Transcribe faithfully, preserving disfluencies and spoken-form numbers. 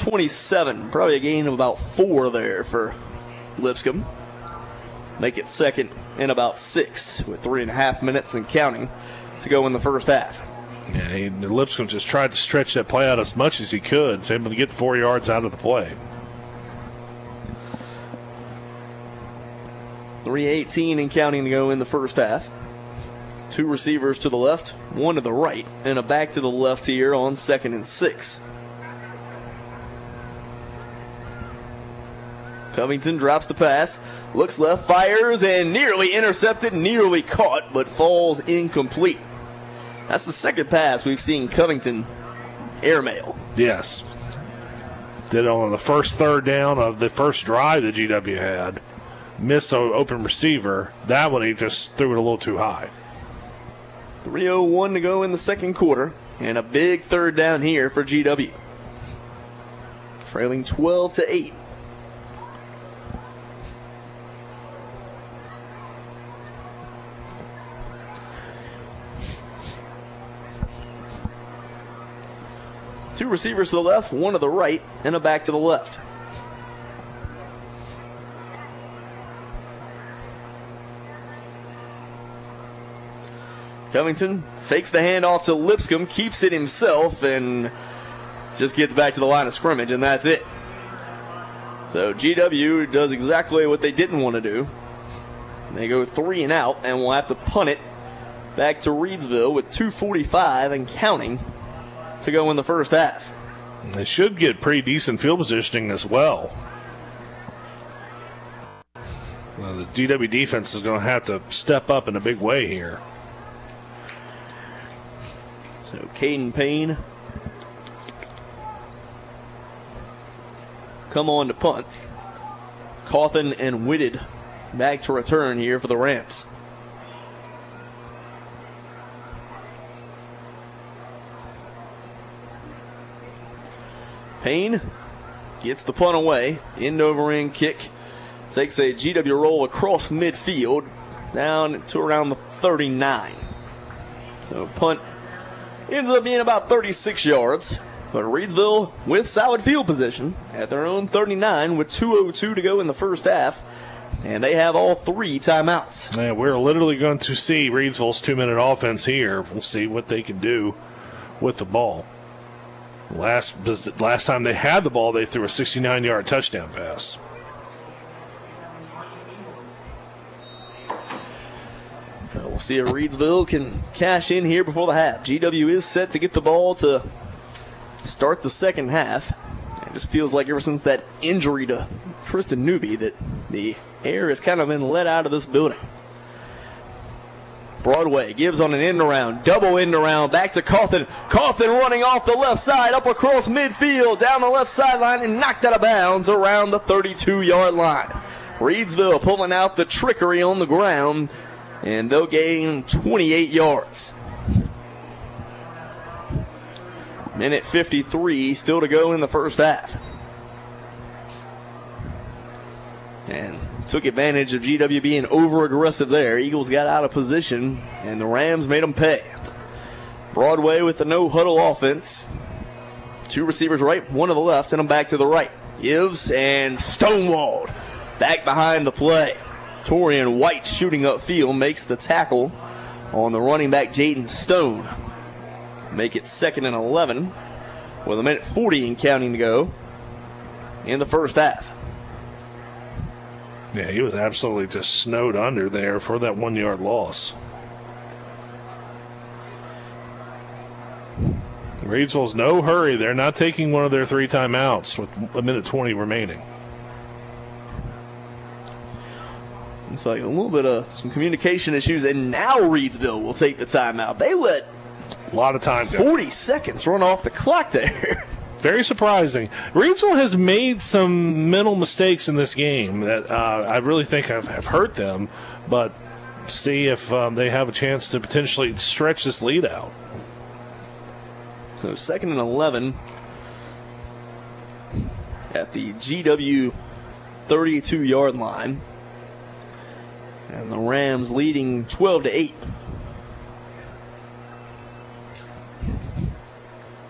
twenty-seven. Probably a gain of about four there for Lipscomb. Make it second and about six with three and a half minutes and counting to go in the first half. Yeah, he, Lipscomb just tried to stretch that play out as much as he could, was able to get four yards out of the play. three eighteen and counting to go in the first half. Two receivers to the left, one to the right, and a back to the left here on second and six. Covington drops the pass, looks left, fires, and nearly intercepted, nearly caught, but falls incomplete. That's the second pass we've seen Covington airmail. Yes. Did it on the first third down of the first drive that G W had. Missed an open receiver. That one he just threw it a little too high. three oh one to go in the second quarter, and a big third down here for G W. Trailing twelve to eight. Two receivers to the left, one to the right, and a back to the left. Covington fakes the handoff to Lipscomb, keeps it himself, and just gets back to the line of scrimmage, and that's it. So G W does exactly what they didn't want to do. They go three and out, and will have to punt it back to Reidsville with two forty-five and counting to go in the first half. They should get pretty decent field positioning as well. Well, the G W defense is going to have to step up in a big way here. So Caden Payne come on to punt. Cawthon and Whitted back to return here for the Rams. Payne gets the punt away. End over end kick. Takes a G W roll across midfield down to around the thirty-nine. So punt ends up being about thirty-six yards. But Reidsville with solid field position at their own thirty-nine with two oh two to go in the first half. And they have all three timeouts. Man, we're literally going to see Reidsville's two-minute offense here. We'll see what they can do with the ball. Last last time they had the ball, they threw a sixty-nine-yard touchdown pass. We'll see if Reidsville can cash in here before the half. G W is set to get the ball to start the second half. It just feels like ever since that injury to Tristan Newby that the air has kind of been let out of this building. Broadway gives on an end around, double end around, back to Cawthon. Cawthon running off the left side, up across midfield, down the left sideline, and knocked out of bounds around the thirty-two-yard line. Reidsville pulling out the trickery on the ground, and they'll gain twenty-eight yards. Minute fifty-three still to go in the first half. And took advantage of G W being over-aggressive there. Eagles got out of position, and the Rams made them pay. Broadway with the no-huddle offense. Two receivers right, one to the left, and a back to the right. Gives and stonewalled. Back behind the play. Torian White shooting upfield makes the tackle on the running back Jaden Stone. Make it second and eleven with a minute forty and counting to go in the first half. Yeah, he was absolutely just snowed under there for that one-yard loss. Reidsville's no hurry. They're not taking one of their three timeouts with a minute twenty remaining. It's like a little bit of some communication issues, and now Reidsville will take the timeout. They let a lot of time go. forty seconds run off the clock there. Very surprising. Reidsville has made some mental mistakes in this game that uh, I really think have, have hurt them, but see if um, they have a chance to potentially stretch this lead out. So second and eleven at the G W thirty-two-yard line. And the Rams leading twelve to eight.